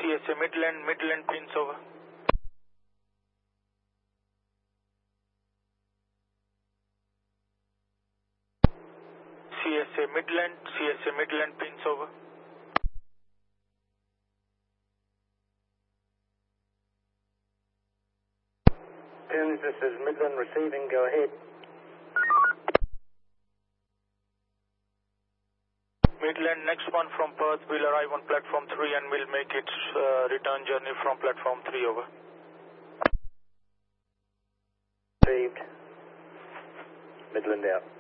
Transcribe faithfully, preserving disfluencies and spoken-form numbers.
C S A Midland, Midland pins over. C S A Midland, C S A Midland pins over. Pins, this is Midland receiving, go ahead. Midland, next one from Perth will arrive on platform three and will make its uh, return journey from platform three over. Received. Midland out.